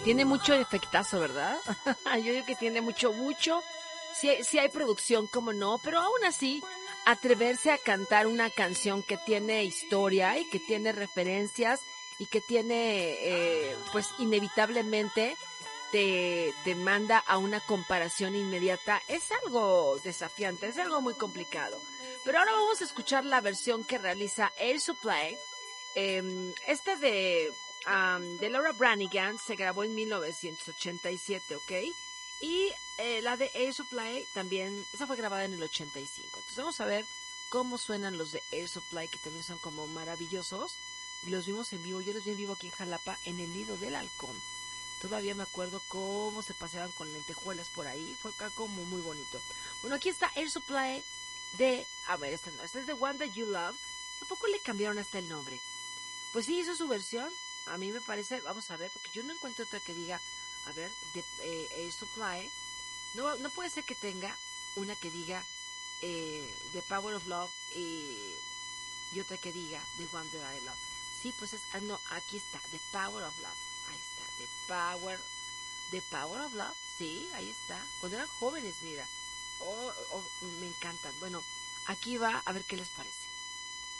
Tiene mucho efectazo, ¿verdad? Yo digo que tiene mucho. Sí hay producción, como no, pero aún así, atreverse a cantar una canción que tiene historia y que tiene referencias y que tiene, pues inevitablemente te manda a una comparación inmediata, es algo desafiante, es algo muy complicado. Pero ahora vamos a escuchar la versión que realiza Air Supply. Esta de Laura Branigan se grabó en 1987, ¿ok? Y la de Air Supply también, esa fue grabada en el 85. Entonces vamos a ver cómo suenan los de Air Supply, que también son como maravillosos. Los vimos en vivo, yo los vi en vivo aquí en Jalapa, en el Nido del Halcón. Todavía me acuerdo cómo se paseaban con lentejuelas por ahí, fue acá como muy bonito. Bueno, aquí está Air Supply a ver, esta no, esta es de One That You Love. Tampoco le cambiaron hasta el nombre. Pues sí, hizo su versión. A mí me parece, vamos a ver, porque yo no encuentro otra que diga, a ver, de Air Supply. No puede ser que tenga una que diga The Power of Love y otra que diga The One That I Love. Sí, pues no, aquí está, The Power of Love. Ahí está, The Power of Love. Sí, ahí está. Cuando eran jóvenes, mira. Me encantan. Bueno, aquí va a ver qué les parece.